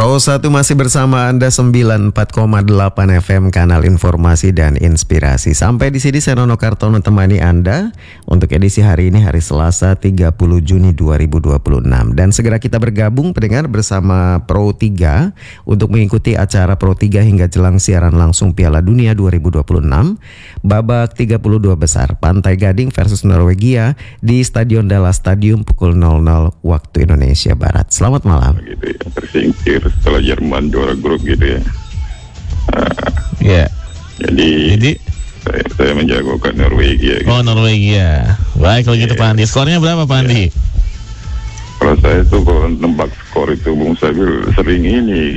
1 masih bersama Anda 94,8 FM Kanal Informasi dan Inspirasi. Sampai di sini saya Nono Kartono menemani Anda untuk edisi hari ini, hari Selasa 30 Juni 2026. Dan segera kita bergabung pendengar bersama Pro 3 untuk mengikuti acara Pro 3 hingga jelang siaran langsung Piala Dunia 2026 babak 32 besar Pantai Gading versus Norwegia di Stadion Dallas Stadium pukul 00 waktu Indonesia Barat. Selamat malam. Gitu ya, tersingkir setelah Jerman juara grup gitu ya. Jadi saya menjagokan Norwegia. Gitu. Oh, Norwegia. Baik kalau gitu Pak Andi. Skornya berapa Pak Andi? Kalau saya tuh kalau nembak skor itu Bung Sabil sering ini